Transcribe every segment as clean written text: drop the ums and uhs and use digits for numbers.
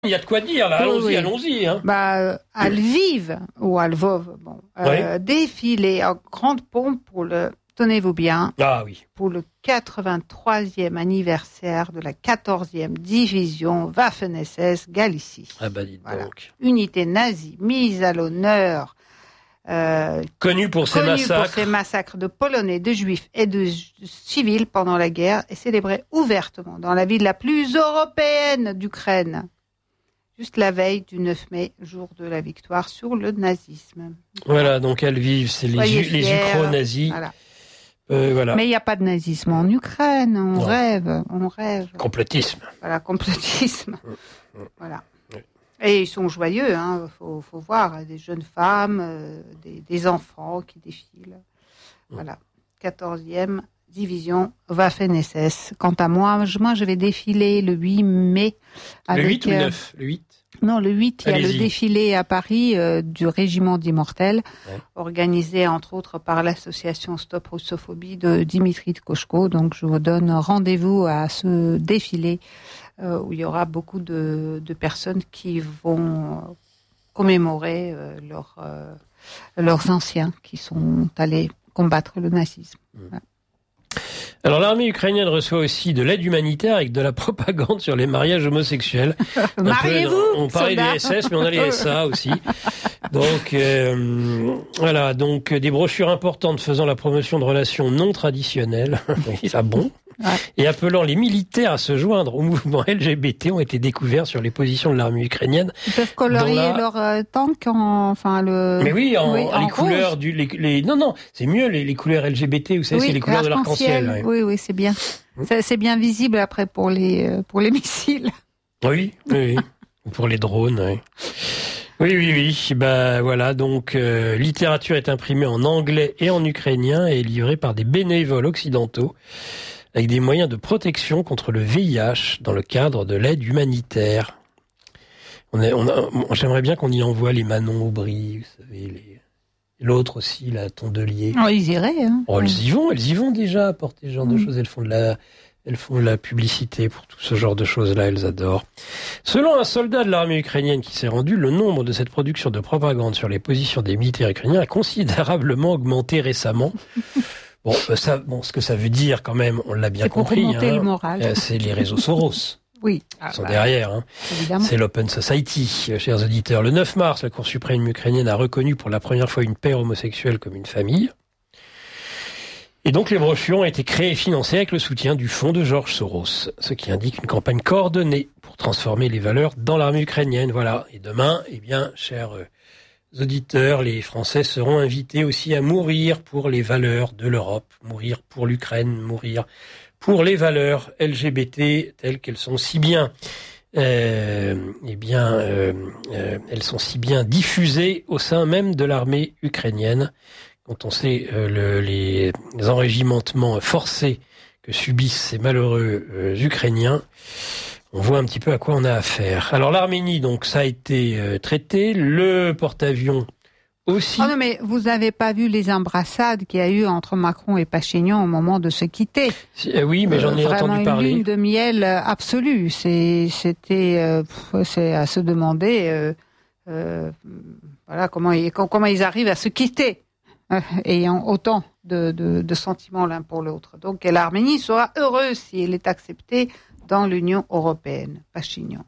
Il y a de quoi dire, là. Allons-y. Hein. À Lviv, ou à Lvov, défilé en grande pompe pour le, tenez-vous bien, pour le 83e anniversaire de la 14e division Waffen-SS Galicie. Ah bah dites donc. Unité nazie mise à l'honneur. Connu pour ses massacres de Polonais, de Juifs et de civils pendant la guerre et célébrée ouvertement dans la ville la plus européenne d'Ukraine. Juste la veille du 9 mai, jour de la victoire sur le nazisme. Voilà, donc elles vivent, c'est les ukro-nazis. Voilà. Mais il n'y a pas de nazisme en Ukraine, on rêve. Complotisme. Voilà, complotisme. Voilà. Et ils sont joyeux, hein, faut voir, des jeunes femmes, des enfants qui défilent. Voilà, 14e division Waffen-SS. Quant à moi, je vais défiler le 8 mai. Le 8 ou 9 ? Le 8 ? Non, le 8, il y a le défilé à Paris du Régiment d'Immortels, organisé entre autres par l'association Stop Russophobie de Dimitri Koshko. Donc je vous donne rendez-vous à ce défilé où il y aura beaucoup de personnes qui vont commémorer leurs anciens qui sont allés combattre le nazisme. Voilà. Alors l'armée ukrainienne reçoit aussi de l'aide humanitaire avec de la propagande sur les mariages homosexuels. Mariez-vous, on parlait des SS, mais on a les SA aussi. Donc voilà, donc des brochures importantes faisant la promotion de relations non traditionnelles. Ça bon. Ouais. Et appelant les militaires à se joindre au mouvement LGBT ont été découverts sur les positions de l'armée ukrainienne. Ils peuvent colorier leur tank Mais oui, les couleurs non, c'est mieux les couleurs LGBT, vous savez, c'est les couleurs de l'arc-en-ciel. Oui, c'est bien. C'est bien visible après pour les missiles. Oui. Pour les drones, Oui. Voilà, donc littérature est imprimée en anglais et en ukrainien et livrée par des bénévoles occidentaux avec des moyens de protection contre le VIH dans le cadre de l'aide humanitaire. J'aimerais bien qu'on y envoie les Manon Aubry, vous savez, l'autre aussi, la Tondelier. Oh, ils iraient, hein. Oh, elles y vont déjà apporter ce genre de choses. Elles font de la publicité pour tout ce genre de choses-là, elles adorent. Selon un soldat de l'armée ukrainienne qui s'est rendu, le nombre de cette production de propagande sur les positions des militaires ukrainiens a considérablement augmenté récemment. Ce que ça veut dire quand même, on l'a bien compris. Pour remonter le moral. C'est les réseaux Soros. Oui. Ils sont derrière. Hein. C'est l'Open Society, chers auditeurs. Le 9 mars, la Cour suprême ukrainienne a reconnu pour la première fois une paire homosexuelle comme une famille. Et donc les brochures ont été créées et financées avec le soutien du fonds de George Soros, ce qui indique une campagne coordonnée pour transformer les valeurs dans l'armée ukrainienne. Voilà. Et demain, chers auditeurs, les Français seront invités aussi à mourir pour les valeurs de l'Europe, mourir pour l'Ukraine, mourir pour les valeurs LGBT telles qu'elles sont si bien, elles sont si bien diffusées au sein même de l'armée ukrainienne. Quand on sait les enrégimentements forcés que subissent ces malheureux Ukrainiens, on voit un petit peu à quoi on a affaire. Alors l'Arménie, donc ça a été traité, le porte-avions aussi. Oh non, mais vous n'avez pas vu les embrassades qu'il y a eu entre Macron et Pachinian au moment de se quitter. Oui, mais j'en ai entendu parler. Vraiment une lune de miel absolue. C'est à se demander comment ils arrivent à se quitter, ayant autant de sentiments l'un pour l'autre. Donc que l'Arménie soit heureuse si elle est acceptée dans l'Union européenne. Pachinian.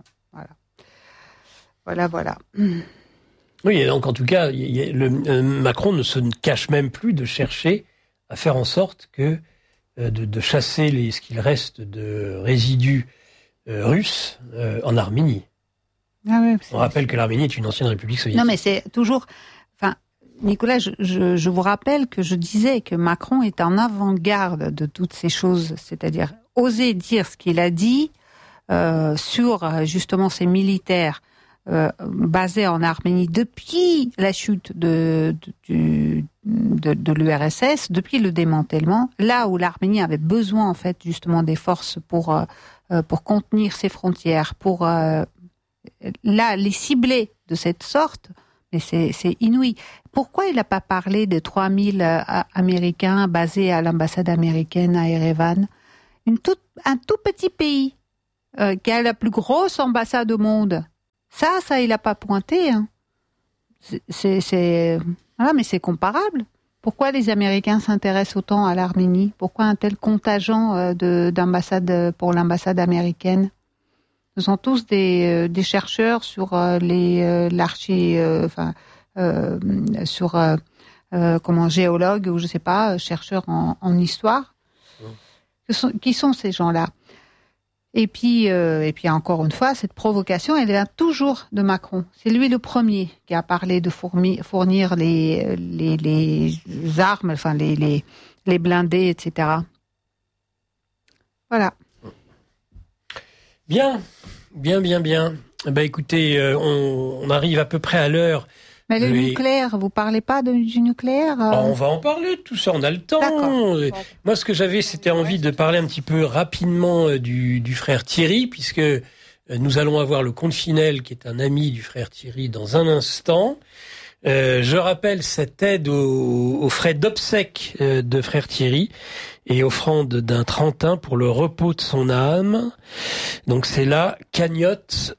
Voilà. Oui, et donc en tout cas, Macron ne se cache même plus de chercher à faire en sorte que de chasser ce qu'il reste de résidus russes en Arménie. On rappelle que l'Arménie est une ancienne république soviétique. Non, mais c'est toujours... Nicolas, je vous rappelle que je disais que Macron est en avant-garde de toutes ces choses, c'est-à-dire oser dire ce qu'il a dit sur justement ces militaires basés en Arménie depuis la chute de l'URSS, depuis le démantèlement, là où l'Arménie avait besoin en fait justement des forces pour contenir ses frontières, pour les cibler de cette sorte. Mais c'est inouï. Pourquoi il n'a pas parlé de 3000 Américains basés à l'ambassade américaine à Erevan? Un tout petit pays qui a la plus grosse ambassade au monde. Ça, il n'a pas pointé. Hein. Voilà, mais c'est comparable. Pourquoi les Américains s'intéressent autant à l'Arménie ? Pourquoi un tel contingent d'ambassade pour l'ambassade américaine ? Ce sont tous des chercheurs sur géologues ou je sais pas, chercheurs en histoire. Qui sont ces gens-là ? Et puis encore une fois, cette provocation, elle vient toujours de Macron. C'est lui le premier qui a parlé de fournir les armes, enfin les blindés, etc. Voilà. Bien. Écoutez, on arrive à peu près à l'heure. Mais le nucléaire, vous parlez pas du nucléaire On va en parler de tout ça, on a le temps. D'accord. Moi, ce que j'avais, c'était envie de parler un petit peu rapidement du frère Thierry, puisque nous allons avoir le comte Finelle, qui est un ami du frère Thierry, dans un instant. Je rappelle cette aide aux frais d'obsèques de frère Thierry et offrande d'un trentin pour le repos de son âme. Donc c'est la cagnotte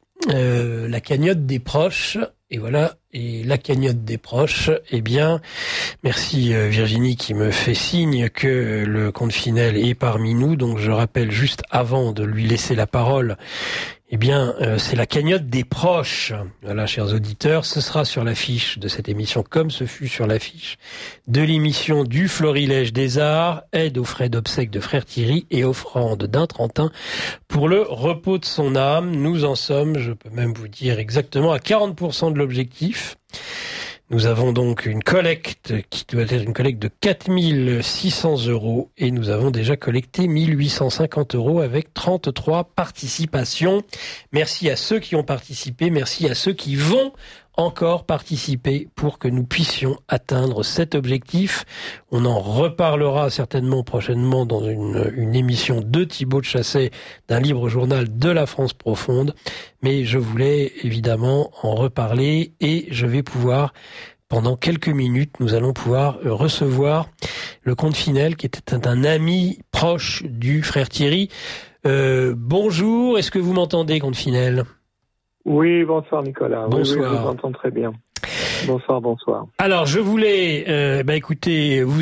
des proches. Et voilà, et la cagnotte des proches, eh bien, merci Virginie qui me fait signe que le comte Finelle est parmi nous. Donc je rappelle juste avant de lui laisser la parole, eh bien, c'est la cagnotte des proches. Voilà, chers auditeurs, ce sera sur l'affiche de cette émission, comme ce fut sur l'affiche de l'émission du Florilège des Arts, aide aux frais d'obsèques de frère Thierry et offrande d'un trentin pour le repos de son âme. Nous en sommes, je peux même vous dire exactement, à 40% de l'objectif. Nous avons donc une collecte qui doit être une collecte de 4 600 € et nous avons déjà collecté 1 850 € avec 33 participations. Merci à ceux qui ont participé, merci à ceux qui vont encore participer pour que nous puissions atteindre cet objectif. On en reparlera certainement prochainement dans une émission de Thibaut de Chassey d'un libre journal de la France profonde. Mais je voulais évidemment en reparler et je vais pouvoir, pendant quelques minutes, nous allons pouvoir recevoir le comte Finelle qui était un ami proche du frère Thierry. Bonjour, est-ce que vous m'entendez, comte Finelle ? Oui, bonsoir Nicolas. Bonsoir. Oui, je vous entends très bien. Bonsoir. Alors, je voulais, écoutez, nous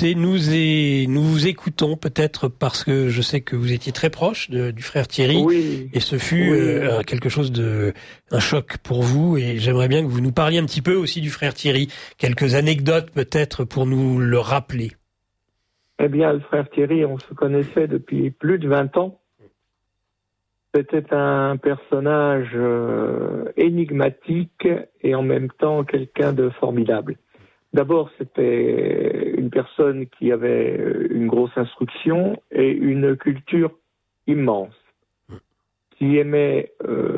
vous écoutons peut-être parce que je sais que vous étiez très proche du frère Thierry. Oui. Et ce fut quelque chose un choc pour vous. Et j'aimerais bien que vous nous parliez un petit peu aussi du frère Thierry. Quelques anecdotes peut-être pour nous le rappeler. Eh bien, le frère Thierry, on se connaissait depuis plus de 20 ans. C'était un personnage énigmatique et en même temps quelqu'un de formidable. D'abord, c'était une personne qui avait une grosse instruction et une culture immense, qui aimait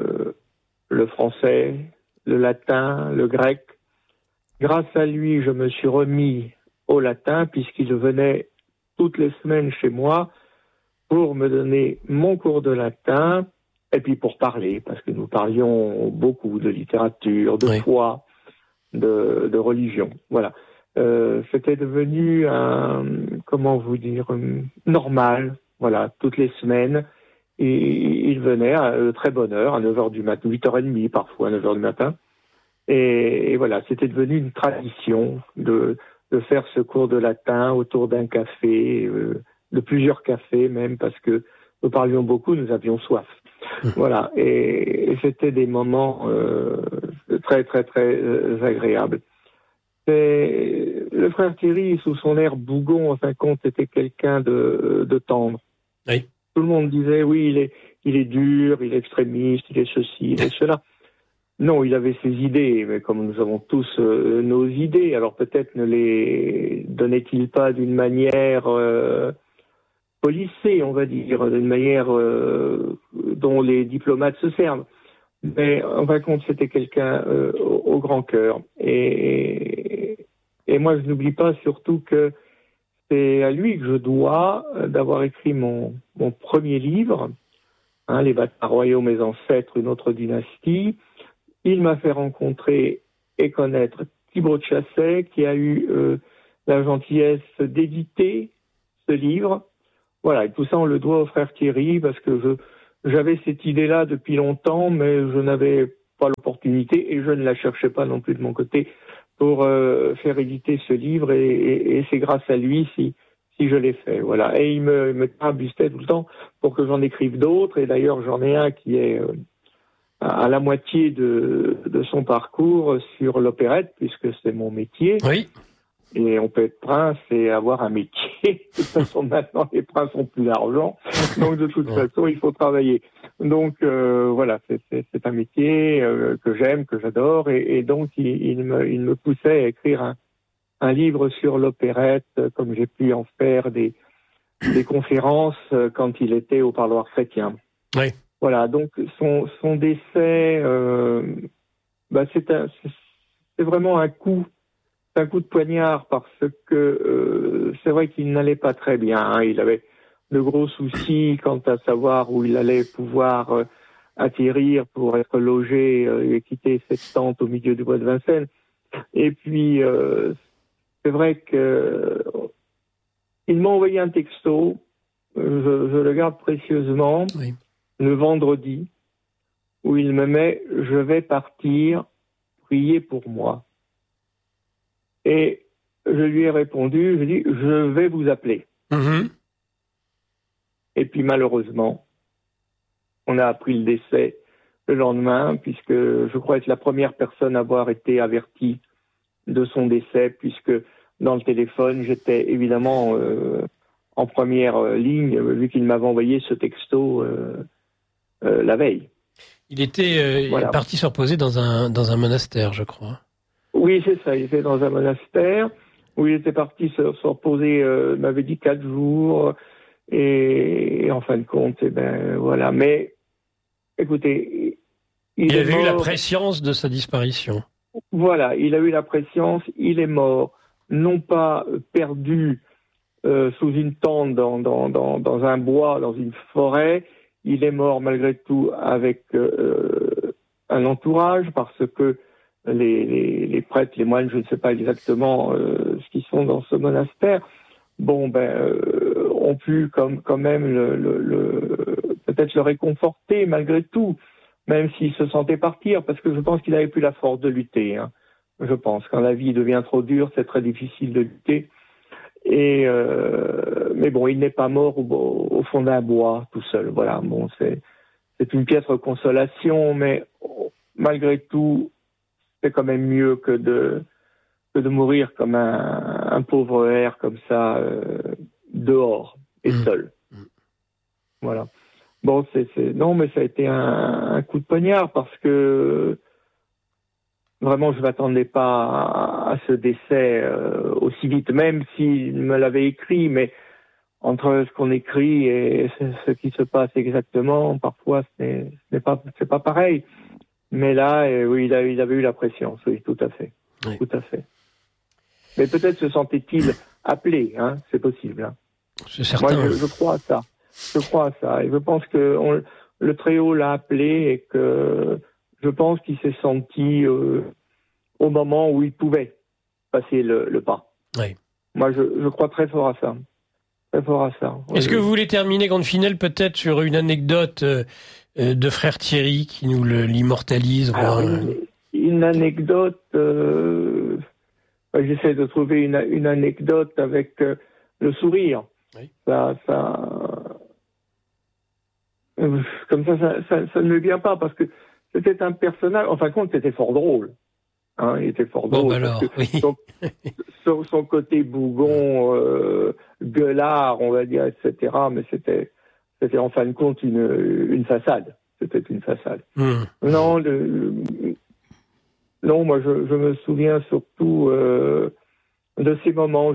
le français, le latin, le grec. Grâce à lui, je me suis remis au latin puisqu'il venait toutes les semaines chez moi pour me donner mon cours de latin et puis pour parler, parce que nous parlions beaucoup de littérature, de foi, de religion. Voilà. C'était devenu normal, voilà, toutes les semaines. Et il venait à très bonne heure, à 9h du matin, 8h30 parfois, à 9h du matin. Et voilà, c'était devenu une tradition de faire ce cours de latin autour d'un café, de plusieurs cafés même, parce que nous parlions beaucoup, nous avions soif. Voilà, et c'était des moments très, très, très agréables. Le frère Thierry, sous son air bougon, en fin de compte, était quelqu'un de tendre. Oui. Tout le monde disait, oui, il est dur, il est extrémiste, il est ceci, il est cela. Non, il avait ses idées, mais comme nous avons tous nos idées, alors peut-être ne les donnait-il pas d'une manière policée, on va dire, d'une manière dont les diplomates se servent. Mais en fin de compte, c'était quelqu'un au grand cœur. Et moi, je n'oublie pas surtout que c'est à lui que je dois d'avoir écrit mon premier livre, Les bâtards royaux, mes ancêtres, une autre dynastie. Il m'a fait rencontrer et connaître Thibaut de Chassey, qui a eu la gentillesse d'éditer ce livre. Voilà, et tout ça, on le doit au frère Thierry, parce que j'avais cette idée-là depuis longtemps, mais je n'avais pas l'opportunité, et je ne la cherchais pas non plus de mon côté, pour faire éditer ce livre, et c'est grâce à lui si je l'ai fait. Voilà. Et il me trabustait tout le temps pour que j'en écrive d'autres, et d'ailleurs j'en ai un qui est à la moitié de son parcours sur l'opérette, puisque c'est mon métier. Oui. Et on peut être prince et avoir un métier. De toute façon, maintenant, les princes ont plus d'argent. Donc, de toute façon, il faut travailler. Donc, voilà, c'est un métier que j'aime, que j'adore. Et donc, il me poussait à écrire un livre sur l'opérette, comme j'ai pu en faire des conférences quand il était au parloir chrétien. Oui. Voilà, donc son décès, c'est vraiment un coup de poignard, parce que c'est vrai qu'il n'allait pas très bien. Hein. Il avait de gros soucis quant à savoir où il allait pouvoir atterrir pour être logé et quitter cette tente au milieu du bois de Vincennes. Et puis, c'est vrai que il m'a envoyé un texto, je le garde précieusement, oui, le vendredi, où il me met « Je vais partir, priez pour moi ». Et je lui ai répondu, je dis, je vais vous appeler. Mm-hmm. Et puis malheureusement, on a appris le décès le lendemain, puisque je crois être la première personne à avoir été avertie de son décès, puisque dans le téléphone, j'étais évidemment en première ligne, vu qu'il m'avait envoyé ce texto la veille. Il était parti se reposer dans un monastère, je crois. Oui, c'est ça. Il était dans un monastère où il était parti se reposer, il m'avait dit 4 jours. Et en fin de compte, voilà. Mais, écoutez, il avait eu la prescience de sa disparition. Voilà, il a eu la prescience. Il est mort, non pas perdu sous une tente dans un bois, dans une forêt. Il est mort malgré tout avec un entourage, parce que les prêtres, les moines, je ne sais pas exactement ce qu'ils sont dans ce monastère, ont pu quand même peut-être le réconforter malgré tout, même s'il se sentait partir, parce que je pense qu'il n'avait plus la force de lutter. Hein. Je pense, quand la vie devient trop dure, c'est très difficile de lutter. Mais bon, il n'est pas mort au fond d'un bois tout seul. Voilà, bon, c'est une piètre consolation, mais malgré tout, c'est quand même mieux que de mourir comme un pauvre hère comme ça, dehors et seul. Voilà. Bon, non, mais ça a été un coup de poignard, parce que vraiment, je ne m'attendais pas à ce décès aussi vite, même s'il me l'avait écrit, mais entre ce qu'on écrit et ce qui se passe exactement, parfois, c'est pas pareil. Mais là, oui, il avait eu la pression, oui, tout à fait. Oui. Tout à fait. Mais peut-être se sentait-il appelé, hein, c'est possible. Hein. C'est certain. Moi, je crois à ça. Je crois à ça. Et je pense que le Très-Haut l'a appelé, et que je pense qu'il s'est senti au moment où il pouvait passer le pas. Oui. Moi, je crois très fort à ça. Très fort à ça. Est-ce que vous voulez terminer, Grande-Finelle, peut-être sur une anecdote de frère Thierry qui nous l'immortalise? Alors, une anecdote... j'essaie de trouver une anecdote avec le sourire. Oui. Comme ça ne me vient pas, parce que c'était un personnage... En fin de compte, c'était fort drôle. Hein, il était fort drôle. Alors, oui. son côté bougon, gueulard, on va dire, etc. Mais c'était en fin de compte une façade. C'était une façade. Non, non, moi je me souviens surtout de ces moments,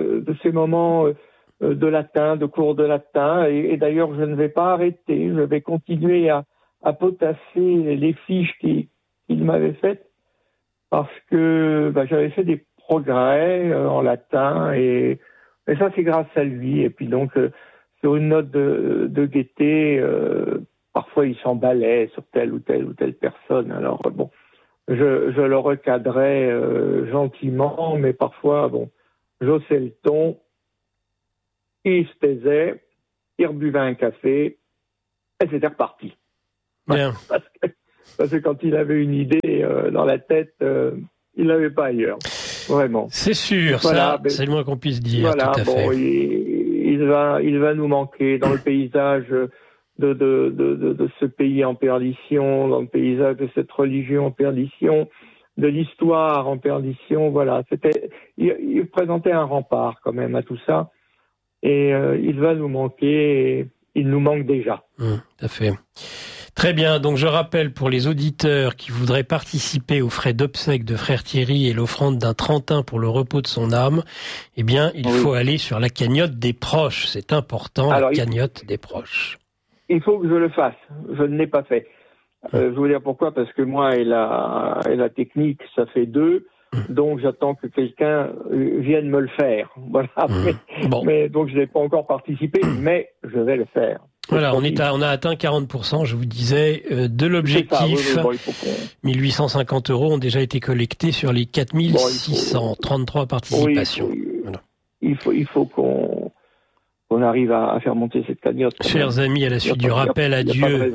de latin, de cours de latin, et d'ailleurs je ne vais pas arrêter, je vais continuer à potasser les fiches qu'il m'avait faites, parce que j'avais fait des progrès en latin, et ça c'est grâce à lui. Et puis donc sur une note de gaieté, parfois il s'emballait sur telle ou telle personne. Alors bon, je le recadrais gentiment, mais parfois j'haussais le ton, il se taisait, il rebuvait un café, et c'était reparti. Bien. parce que quand il avait une idée dans la tête, il l'avait pas ailleurs. Vraiment. C'est sûr, voilà, ça, c'est le moins qu'on puisse dire. Voilà, tout à fait. Il va nous manquer dans le paysage de ce pays en perdition, dans le paysage de cette religion en perdition, de l'histoire en perdition. Voilà, il présentait un rempart quand même à tout ça, et il va nous manquer. Et il nous manque déjà. Tout à fait. Très bien, donc je rappelle pour les auditeurs qui voudraient participer aux frais d'obsèques de Frère Thierry et l'offrande d'un trentin pour le repos de son âme, eh bien, il faut aller sur la cagnotte des proches. C'est important, la cagnotte des proches. Il faut que je le fasse. Je ne l'ai pas fait. Je vais vous dire pourquoi, parce que moi et la technique, ça fait 2. Donc j'attends que quelqu'un vienne me le faire. Voilà. Mais donc je n'ai pas encore participé, mais je vais le faire. Voilà, on a atteint 40%, je vous disais, de l'objectif. 1850 € ont déjà été collectés sur les 4633 participations. Il faut qu'on arrive à faire monter cette cagnotte. Chers amis, à la suite du rappel à Dieu,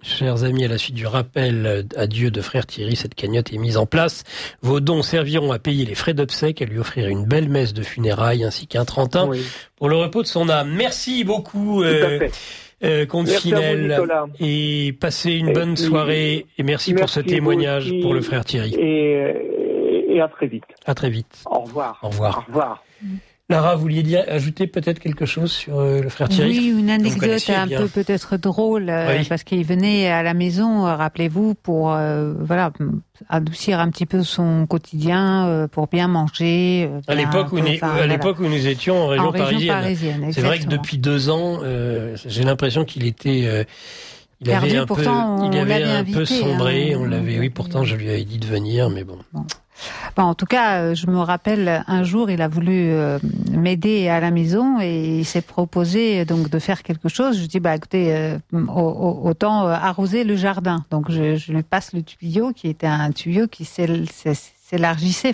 de Frère Thierry, cette cagnotte est mise en place. Vos dons serviront à payer les frais d'obsèques, à lui offrir une belle messe de funérailles ainsi qu'un trentin pour le repos de son âme. Merci beaucoup. Comte Finel, et passez une bonne soirée, et merci pour ce témoignage pour le Frère Thierry. Et à très vite. À très vite. Au revoir. Au revoir. Au revoir. Lara, vous vouliez ajouter peut-être quelque chose sur le Frère Thierry? Oui, une anecdote un peu peut-être drôle, parce qu'il venait à la maison, rappelez-vous, pour adoucir un petit peu son quotidien, pour bien manger. À l'époque où nous étions en région parisienne. C'est vrai que depuis 2 ans, j'ai l'impression qu'il était... il avait un peu sombré. On l'avait, pourtant je lui avais dit de venir, mais bon. Bon, en tout cas, je me rappelle un jour, il a voulu m'aider à la maison et il s'est proposé donc de faire quelque chose. Je dis écoutez, autant arroser le jardin. Donc je lui passe le tuyau qui était un tuyau qui s'élargissait,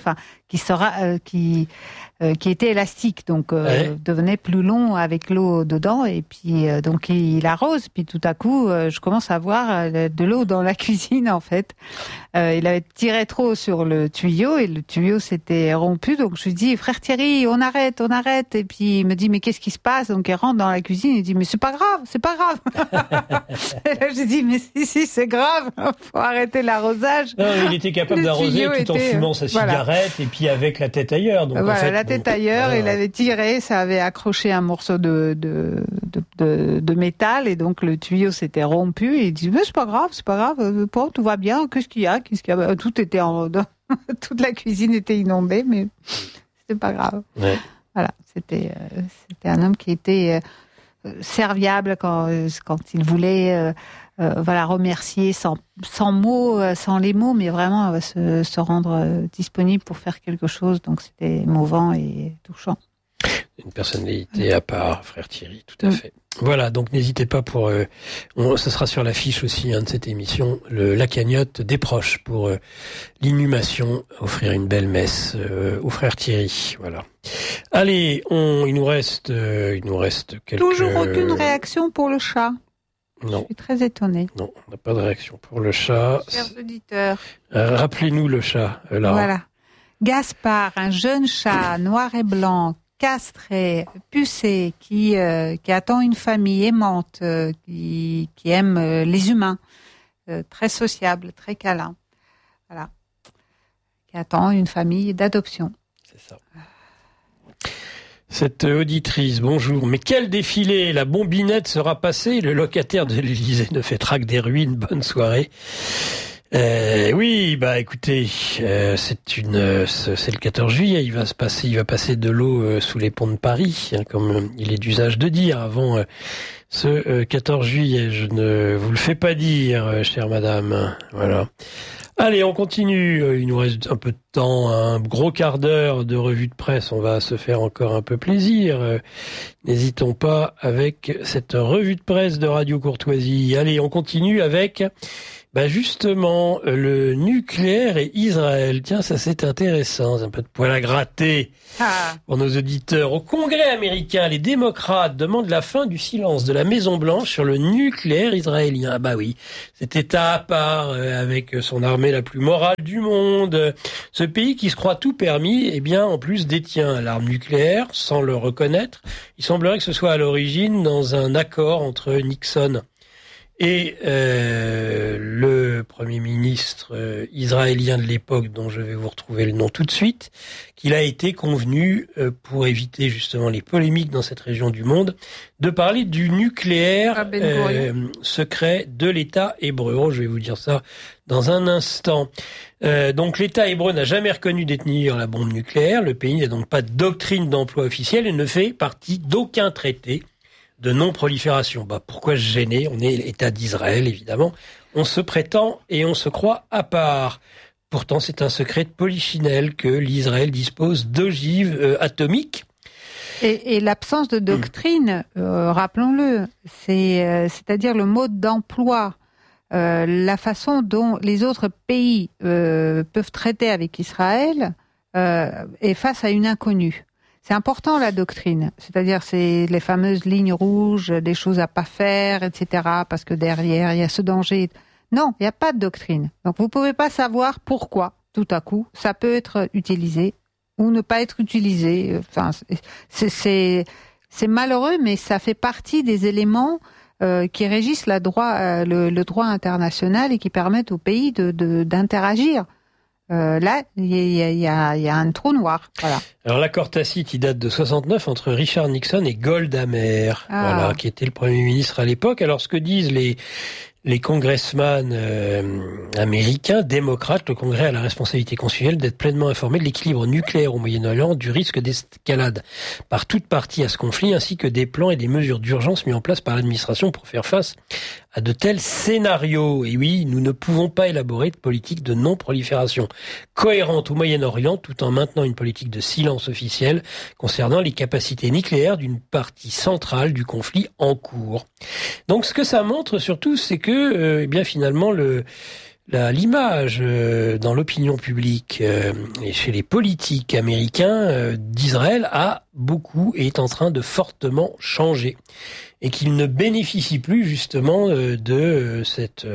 qui était élastique, donc devenait plus long avec l'eau dedans, et puis donc il arrose, puis tout à coup je commence à voir de l'eau dans la cuisine en fait. Il avait tiré trop sur le tuyau et le tuyau s'était rompu, donc je lui dis Frère Thierry, on arrête, et puis il me dit mais qu'est-ce qui se passe? Donc il rentre dans la cuisine, il dit mais c'est pas grave. Et là j'ai dit mais si c'est grave, faut arrêter l'arrosage. Non, il était capable d'arroser tout en fumant sa cigarette et puis avec la tête ailleurs. Donc en fait, la tête ailleurs, il avait tiré, ça avait accroché un morceau de métal et donc le tuyau s'était rompu et il dit mais c'est pas grave, tout va bien, qu'est-ce qu'il y a? Tout était toute la cuisine était inondée, mais c'était pas grave. Ouais. Voilà, c'était un homme qui était serviable quand il voulait remercier sans mots, sans les mots, mais vraiment se rendre disponible pour faire quelque chose. Donc c'était émouvant et touchant. Une personnalité à part, Frère Thierry, tout à fait. Voilà, donc n'hésitez pas ce sera sur l'affiche aussi de cette émission, la cagnotte des proches pour l'inhumation, offrir une belle messe au Frère Thierry. Voilà. Allez, il nous reste quelques... Toujours aucune réaction pour le chat. Non. Je suis très étonnée. Non, on n'a pas de réaction pour le chat. Chers auditeurs. Rappelez-nous le chat, là. Voilà. Gaspard, un jeune chat noir et blanc, castré, pucé, qui attend une famille aimante, qui aime les humains, très sociable, très câlin. Voilà. Qui attend une famille d'adoption. C'est ça. Cette auditrice, bonjour. Mais quel défilé! La bombinette sera passée. Le locataire de l'Élysée ne fait traque des ruines. Bonne soirée. Oui, écoutez, c'est le 14 juillet. Il va passer de l'eau sous les ponts de Paris, comme il est d'usage de dire avant ce 14 juillet. Je ne vous le fais pas dire, chère madame. Voilà. Allez, on continue. Il nous reste un peu de temps, un gros quart d'heure de revue de presse. On va se faire encore un peu plaisir. N'hésitons pas avec cette revue de presse de Radio Courtoisie. Allez, on continue avec Justement, le nucléaire et Israël. Tiens, ça c'est intéressant, c'est un peu de poil à gratter pour nos auditeurs. Au Congrès américain, les démocrates demandent la fin du silence de la Maison-Blanche sur le nucléaire israélien. Oui, cet État à part, avec son armée la plus morale du monde, ce pays qui se croit tout permis, en plus détient l'arme nucléaire sans le reconnaître. Il semblerait que ce soit à l'origine dans un accord entre Nixon et le Premier ministre israélien de l'époque, dont je vais vous retrouver le nom tout de suite, qu'il a été convenu, pour éviter justement les polémiques dans cette région du monde, de parler du nucléaire secret de l'État hébreu. Je vais vous dire ça dans un instant. Donc l'État hébreu n'a jamais reconnu détenir la bombe nucléaire. Le pays n'a donc pas de doctrine d'emploi officielle et ne fait partie d'aucun traité de non-prolifération. Pourquoi se gêner ? On est l'État d'Israël, évidemment. On se prétend et on se croit à part. Pourtant, c'est un secret de polichinelle que l'Israël dispose d'ogives atomiques. Et l'absence de doctrine, rappelons-le, c'est-à-dire le mode d'emploi, la façon dont les autres pays peuvent traiter avec Israël est face à une inconnue. C'est important la doctrine, c'est-à-dire c'est les fameuses lignes rouges, des choses à pas faire, etc. Parce que derrière il y a ce danger. Non, il n'y a pas de doctrine. Donc vous pouvez pas savoir pourquoi tout à coup ça peut être utilisé ou ne pas être utilisé. Enfin, c'est malheureux, mais ça fait partie des éléments qui régissent le droit international et qui permettent aux pays d'interagir. Là, il y a un trou noir. Voilà. Alors l'accord tacite, il date de 69 entre Richard Nixon et Golda Meir, qui était le Premier ministre à l'époque. Alors ce que disent les congressmen américains, démocrates, le Congrès a la responsabilité constitutionnelle d'être pleinement informé de l'équilibre nucléaire au Moyen-Orient, du risque d'escalade par toute partie à ce conflit, ainsi que des plans et des mesures d'urgence mis en place par l'administration pour faire face à de tels scénarios. Et oui, nous ne pouvons pas élaborer de politique de non-prolifération cohérente au Moyen-Orient tout en maintenant une politique de silence officiel concernant les capacités nucléaires d'une partie centrale du conflit en cours. Donc ce que ça montre surtout, c'est que finalement l'image dans l'opinion publique et chez les politiques américains d'Israël est en train de fortement changer et qu'il ne bénéficie plus justement de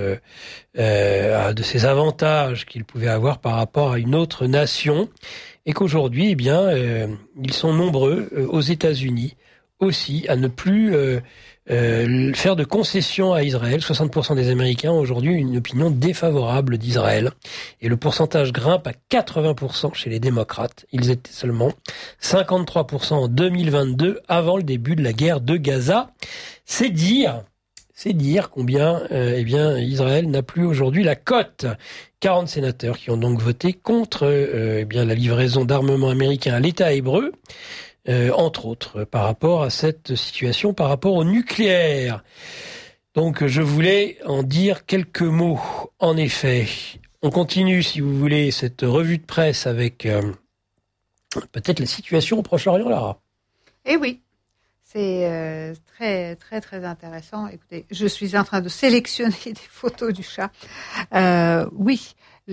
ces avantages qu'il pouvait avoir par rapport à une autre nation et qu'aujourd'hui ils sont nombreux aux États-Unis aussi à ne plus faire de concessions à Israël. 60% des Américains ont aujourd'hui une opinion défavorable d'Israël. Et le pourcentage grimpe à 80% chez les démocrates. Ils étaient seulement 53% en 2022, avant le début de la guerre de Gaza. C'est dire combien Israël n'a plus aujourd'hui la cote. 40 sénateurs qui ont donc voté contre la livraison d'armements américains à l'État hébreu. Entre autres, par rapport à cette situation, par rapport au nucléaire. Donc, je voulais en dire quelques mots. En effet, on continue, si vous voulez, cette revue de presse avec peut-être la situation au Proche-Orient, Lara. Eh oui, c'est très, très, très intéressant. Écoutez, je suis en train de sélectionner des photos du chat. Oui,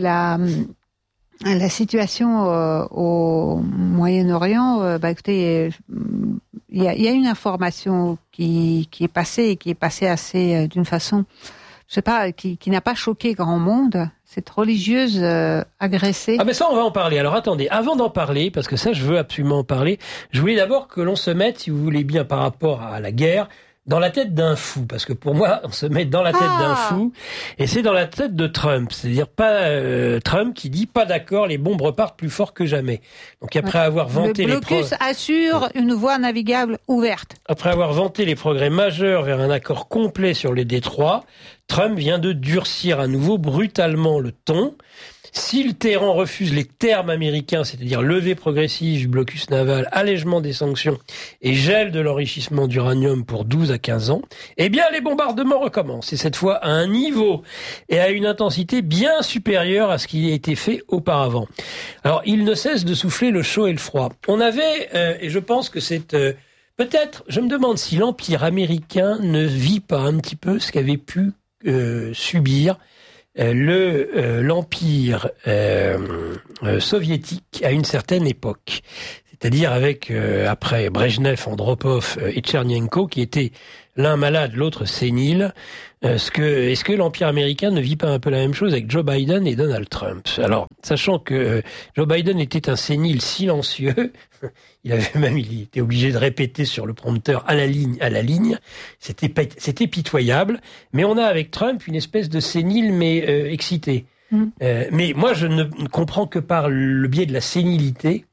la situation au Moyen-Orient, écoutez, il y a une information qui est passée assez d'une façon, je sais pas, qui n'a pas choqué grand monde. Cette religieuse agressée. Mais ça, on va en parler. Alors attendez, avant d'en parler, parce que ça, je veux absolument en parler, je voulais d'abord que l'on se mette, si vous voulez bien, par rapport à la guerre, dans la tête d'un fou, parce que pour moi, on se met dans la tête d'un fou, et c'est dans la tête de Trump, c'est-à-dire pas Trump qui dit pas d'accord, les bombes repartent plus fort que jamais. Donc après avoir vanté le blocus assure une voie navigable ouverte. Après avoir vanté les progrès majeurs vers un accord complet sur les détroits, Trump vient de durcir à nouveau brutalement le ton. Si le Téhéran refuse les termes américains, c'est-à-dire levée progressive du blocus naval, allègement des sanctions et gel de l'enrichissement d'uranium pour 12 à 15 ans, les bombardements recommencent. Et cette fois à un niveau et à une intensité bien supérieure à ce qui a été fait auparavant. Alors, il ne cesse de souffler le chaud et le froid. On avait, et je pense que c'est peut-être, je me demande si l'Empire américain ne vit pas un petit peu ce qu'avait pu subir l'empire soviétique à une certaine époque. C'est-à-dire avec, après Brejnev, Andropov et Tchernyenko, qui étaient l'un malade, l'autre sénile. Est-ce que l'empire américain ne vit pas un peu la même chose avec Joe Biden et Donald Trump? Alors, sachant que Joe Biden était un sénile silencieux, il était obligé de répéter sur le prompteur à la ligne. C'était pitoyable. Mais on a avec Trump une espèce de sénile mais excité. Mais moi, je ne comprends que par le biais de la sénilité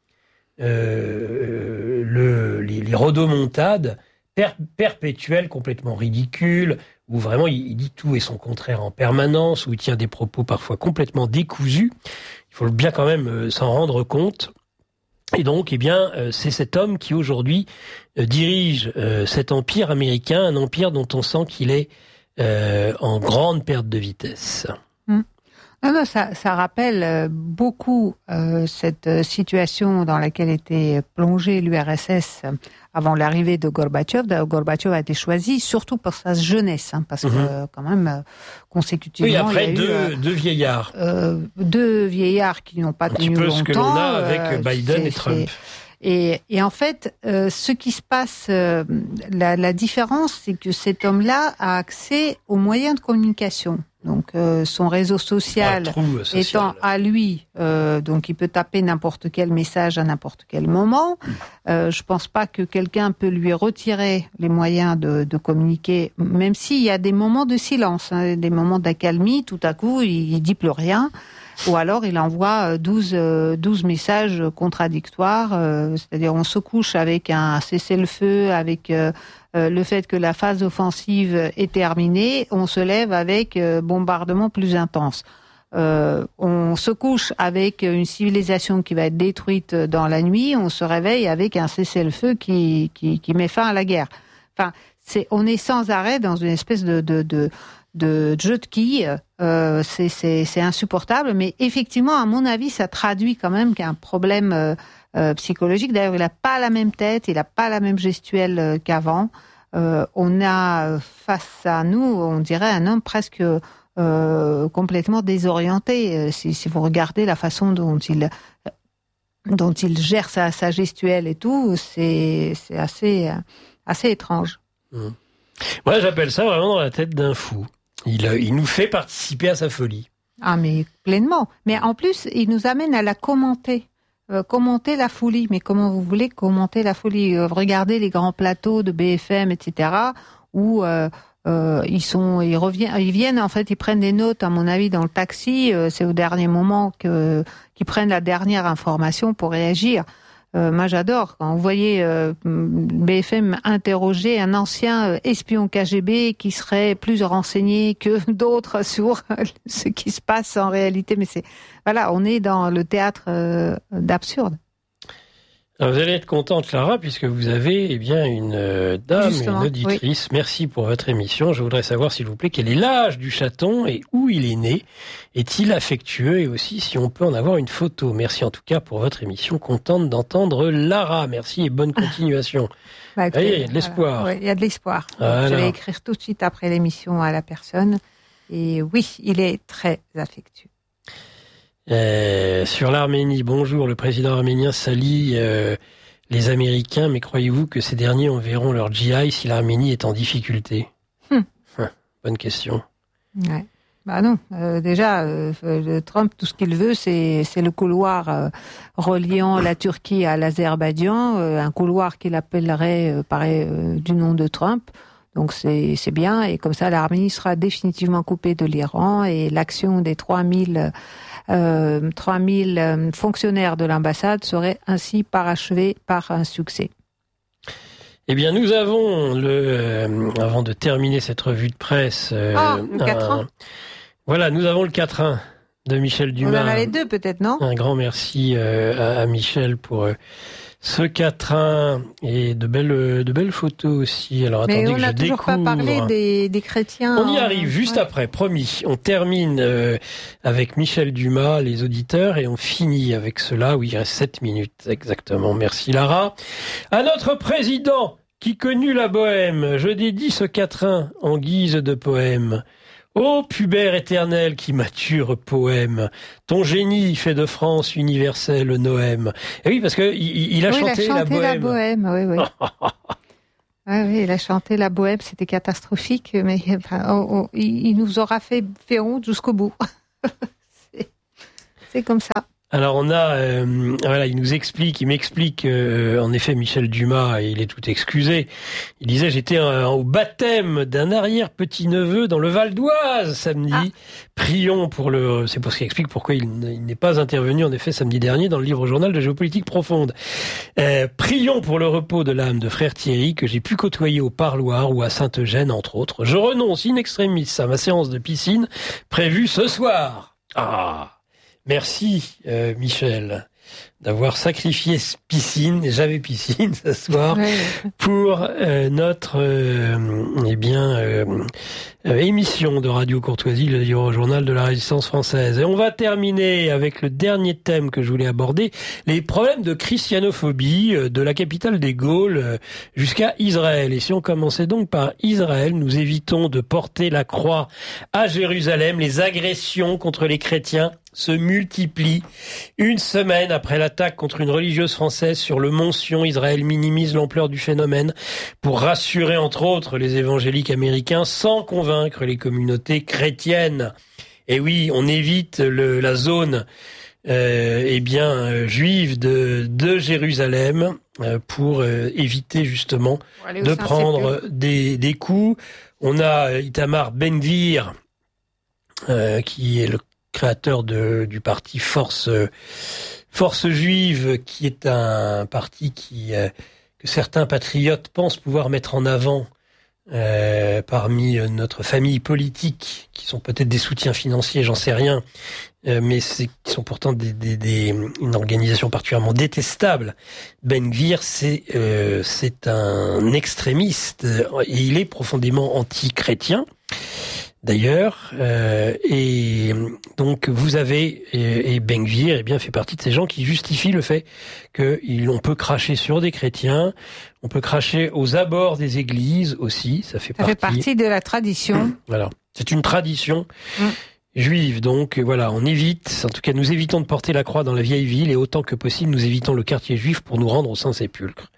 les rodomontades perpétuelles, complètement ridicules, où vraiment il dit tout et son contraire en permanence, où il tient des propos parfois complètement décousus. Il faut bien quand même s'en rendre compte. Et donc, c'est cet homme qui aujourd'hui dirige cet empire américain, un empire dont on sent qu'il est en grande perte de vitesse. Non, ça rappelle beaucoup cette situation dans laquelle était plongée l'URSS avant l'arrivée de Gorbatchev. Gorbatchev a été choisi surtout pour sa jeunesse, parce que quand même consécutivement. Oui, après deux vieillards. Deux vieillards qui n'ont pas tenu longtemps. Un petit peu ce que l'on a avec Biden et Trump. Et en fait, ce qui se passe, la différence, c'est que cet homme-là a accès aux moyens de communication. Donc, son réseau social étant à lui, donc il peut taper n'importe quel message à n'importe quel moment. Je pense pas que quelqu'un peut lui retirer les moyens de communiquer, même s'il y a des moments de silence, des moments d'accalmie. Tout à coup, il dit plus rien. Ou alors il envoie 12 messages contradictoires, c'est-à-dire on se couche avec un cessez-le-feu, avec le fait que la phase offensive est terminée, on se lève avec bombardement plus intense. On se couche avec une civilisation qui va être détruite dans la nuit, on se réveille avec un cessez-le-feu qui met fin à la guerre. Enfin, on est sans arrêt dans une espèce de jeu de quilles, c'est insupportable, mais effectivement, à mon avis, ça traduit quand même qu'il y a un problème psychologique. D'ailleurs, il n'a pas la même tête, il n'a pas la même gestuelle qu'avant. On a face à nous, on dirait un homme presque complètement désorienté. Si vous regardez la façon dont il gère sa gestuelle et tout, c'est assez étrange. Moi, j'appelle ça vraiment dans la tête d'un fou. Il nous fait participer à sa folie. Ah, mais pleinement. Mais en plus, il nous amène à la commenter. Commenter la folie. Mais comment vous voulez commenter la folie? Regardez les grands plateaux de BFM, etc., où ils viennent, en fait, ils prennent des notes, à mon avis, dans le taxi. C'est au dernier moment qu'ils prennent la dernière information pour réagir. Moi, j'adore quand vous voyez BFM interroger un ancien espion KGB qui serait plus renseigné que d'autres sur ce qui se passe en réalité. Mais on est dans le théâtre d'absurde. Alors, vous allez être contente, Clara, puisque vous avez une dame, justement, une auditrice. Oui. Merci pour votre émission. Je voudrais savoir, s'il vous plaît, quel est l'âge du chaton et où il est né. Est-il affectueux? Et aussi, si on peut en avoir une photo. Merci en tout cas pour votre émission. Contente d'entendre Lara. Merci et bonne continuation. Il y a de l'espoir. Oui, il y a de l'espoir. Voilà. Je vais écrire tout de suite après l'émission à la personne. Et oui, il est très affectueux. Sur l'Arménie, bonjour, le président arménien salit les Américains, mais croyez-vous que ces derniers enverront leur GI si l'Arménie est en difficulté? Bonne question. Ouais. Bah non, déjà, Trump, tout ce qu'il veut, c'est le couloir reliant la Turquie à l'Azerbaïdjan, un couloir qu'il appellerait, du nom de Trump. Donc c'est bien, et comme ça l'Arménie sera définitivement coupée de l'Iran, et l'action des 3000 fonctionnaires de l'ambassade serait ainsi parachevée par un succès. Eh bien, nous avons avant de terminer cette revue de presse, le 4-1. Voilà, nous avons le 4-1 de Michel Dumas. On en avait deux peut-être, non? Un grand merci à Michel pour ce 4-1 et de belles photos aussi. Alors mais attendez que je découvre. Mais on n'a toujours pas parlé des chrétiens. On y arrive juste après, promis. On termine avec Michel Dumas, les auditeurs, et on finit avec cela où il reste 7 minutes exactement. Merci Lara. À notre président qui connut la bohème, je dédie ce 4-1 en guise de poème. Ô pubère éternel qui mature poème, ton génie fait de France universelle Noème. Et oui, parce que il a chanté la bohème. Oui. Oui, il a chanté la bohème, c'était catastrophique, mais il nous aura fait honte jusqu'au bout. C'est comme ça. Alors on a, il m'explique, en effet, Michel Dumas, il est tout excusé. Il disait, j'étais au baptême d'un arrière-petit-neveu dans le Val d'Oise samedi. Prions pour c'est pour ce qu'il explique pourquoi il n'est pas intervenu, en effet, samedi dernier dans le livre journal de géopolitique profonde. Prions pour le repos de l'âme de frère Thierry, que j'ai pu côtoyer au Parloir ou à Sainte-Eugène, entre autres. Je renonce in extremis à ma séance de piscine prévue ce soir. Merci Michel d'avoir sacrifié piscine, j'avais piscine ce soir, pour notre émission de Radio Courtoisie, le livre journal de la Résistance française. Et on va terminer avec le dernier thème que je voulais aborder, les problèmes de christianophobie de la capitale des Gaules jusqu'à Israël. Et si on commençait donc par Israël, nous évitons de porter la croix à Jérusalem. Les agressions contre les chrétiens se multiplient. Une semaine après l'attaque contre une religieuse française sur le mont Sion, Israël minimise l'ampleur du phénomène pour rassurer entre autres les évangéliques américains sans convaincre les communautés chrétiennes. Et oui, on évite la zone juive de Jérusalem pour éviter justement de prendre des coups. On a Itamar Ben-Gvir qui est le créateur du parti Force Juive, qui est un parti que certains patriotes pensent pouvoir mettre en avant parmi notre famille politique, qui sont peut-être des soutiens financiers, j'en sais rien, mais qui sont pourtant une organisation particulièrement détestable. Ben-Gvir, c'est un extrémiste et il est profondément anti-chrétien. D'ailleurs, et donc vous avez et Ben-Gvir, fait partie de ces gens qui justifient le fait qu'on peut cracher sur des chrétiens, on peut cracher aux abords des églises aussi, ça fait partie de la tradition. Voilà, c'est une tradition juive, donc voilà, on évite, en tout cas nous évitons de porter la croix dans la vieille ville et autant que possible nous évitons le quartier juif pour nous rendre au Saint-Sépulcre.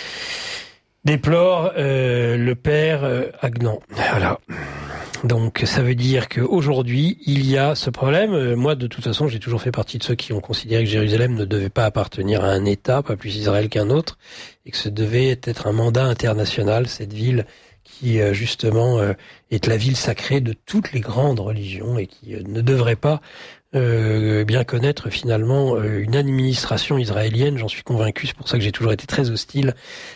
Déplore le père Agnan. Voilà. Donc ça veut dire qu'aujourd'hui, il y a ce problème. Moi, de toute façon, j'ai toujours fait partie de ceux qui ont considéré que Jérusalem ne devait pas appartenir à un État, pas plus Israël qu'un autre, et que ce devait être un mandat international, cette ville qui, justement, est la ville sacrée de toutes les grandes religions et qui ne devrait pas bien connaître finalement une administration israélienne, j'en suis convaincu, c'est pour ça que j'ai toujours été très hostile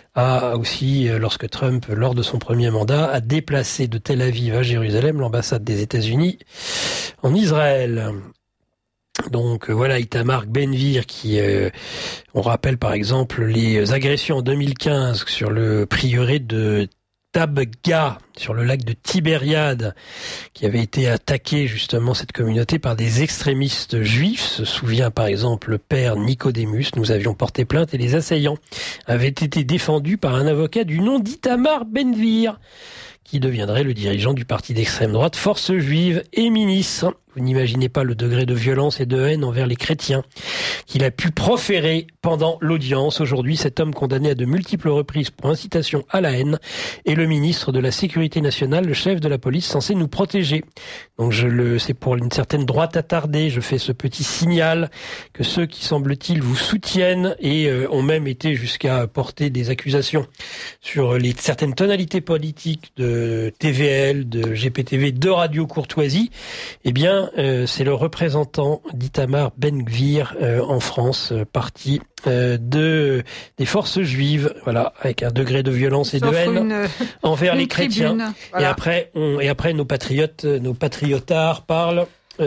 lorsque Trump, lors de son premier mandat, a déplacé de Tel Aviv à Jérusalem l'ambassade des États-Unis en Israël. Donc voilà, Itamar Ben-Gvir qui, on rappelle par exemple les agressions en 2015 sur le prieuré de Tabga, sur le lac de Tibériade, qui avait été attaqué justement cette communauté par des extrémistes juifs. Se souvient par exemple le père Nicodémus, nous avions porté plainte et les assaillants avaient été défendus par un avocat du nom d'Itamar Ben-Gvir, qui deviendrait le dirigeant du parti d'extrême droite Force Juive et ministre. Vous n'imaginez pas le degré de violence et de haine envers les chrétiens qu'il a pu proférer pendant l'audience. Aujourd'hui, cet homme condamné à de multiples reprises pour incitation à la haine est le ministre de la Sécurité nationale, le chef de la police censé nous protéger. Donc c'est pour une certaine droite attardée, je fais ce petit signal que ceux qui, semble-t-il, vous soutiennent et ont même été jusqu'à porter des accusations sur certaines tonalités politiques de TVL, de GPTV, de Radio Courtoisie, eh bien, c'est le représentant d'Itamar Ben-Gvir en France, parti des forces juives, voilà, avec un degré de violence et de haine envers les chrétiens. Voilà. Et après, nos patriotards parlent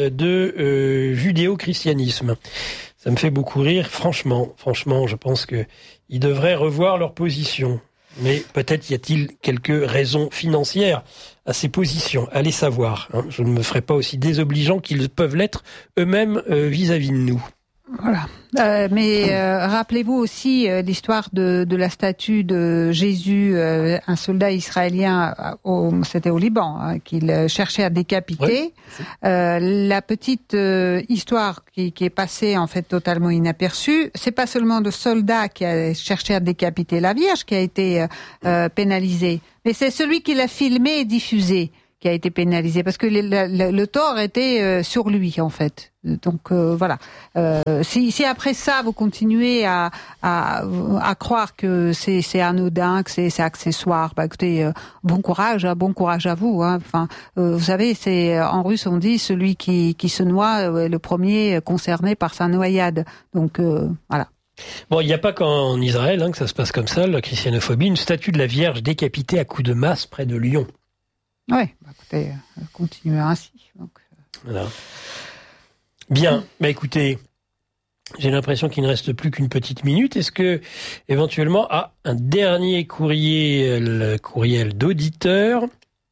de judéo-christianisme. Ça me fait beaucoup rire, franchement, je pense que ils devraient revoir leur position. Mais peut-être y a-t-il quelques raisons financières à ces positions. Allez savoir. Je ne me ferai pas aussi désobligeant qu'ils peuvent l'être eux-mêmes vis-à-vis de nous. Voilà. Mais rappelez-vous aussi l'histoire de la statue de Jésus, un soldat israélien, c'était au Liban, hein, qu'il cherchait à décapiter. Oui. La petite histoire qui est passée en fait totalement inaperçue, c'est pas seulement le soldat qui a cherché à décapiter la Vierge qui a été pénalisé, mais c'est celui qui l'a filmé et diffusé qui a été pénalisé, parce que le tort était sur lui en fait. Donc voilà. Si après ça vous continuez à croire que c'est anodin, que c'est accessoire, bah écoutez, bon courage à vous. Hein. Enfin, vous savez, c'est en russe on dit celui qui se noie est le premier concerné par sa noyade. Donc voilà. Bon, il n'y a pas qu'en Israël que ça se passe comme ça, la christianophobie. Une statue de la Vierge décapitée à coups de masse près de Lyon. Oui, écoutez, continuez ainsi. Donc. Voilà. Bien, écoutez, j'ai l'impression qu'il ne reste plus qu'une petite minute. Est-ce que, éventuellement, un dernier courriel d'auditeur.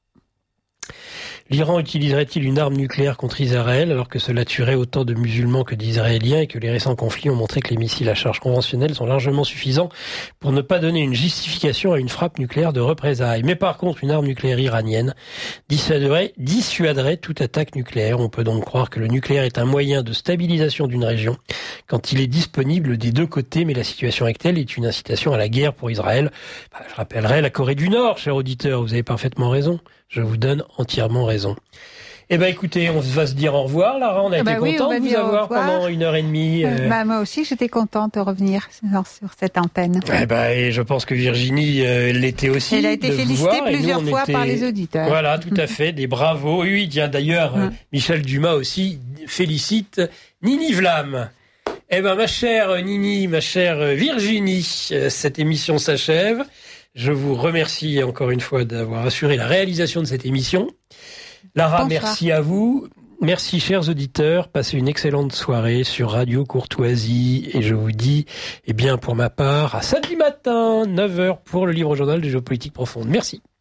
L'Iran utiliserait-il une arme nucléaire contre Israël alors que cela tuerait autant de musulmans que d'Israéliens et que les récents conflits ont montré que les missiles à charge conventionnelle sont largement suffisants pour ne pas donner une justification à une frappe nucléaire de représailles. Mais par contre, une arme nucléaire iranienne dissuaderait toute attaque nucléaire. On peut donc croire que le nucléaire est un moyen de stabilisation d'une région quand il est disponible des deux côtés, mais la situation actuelle est une incitation à la guerre pour Israël. Je rappellerai la Corée du Nord, cher auditeur, vous avez parfaitement raison. Je vous donne entièrement raison. Écoutez, on va se dire au revoir, Lara. On a été content de vous avoir pendant 1h30. Moi aussi, j'étais contente de revenir sur cette antenne. Et je pense que Virginie l'était aussi. Elle a été félicitée plusieurs fois par les auditeurs. Voilà, tout à fait. Des bravos. Oui, d'ailleurs, Michel Dumas aussi félicite Nini Vlam. Ma chère Nini, ma chère Virginie, cette émission s'achève. Je vous remercie encore une fois d'avoir assuré la réalisation de cette émission. Lara, merci à vous. Merci, chers auditeurs. Passez une excellente soirée sur Radio Courtoisie. Et je vous dis, pour ma part, à samedi matin, 9h pour le livre journal de géopolitique profonde. Merci.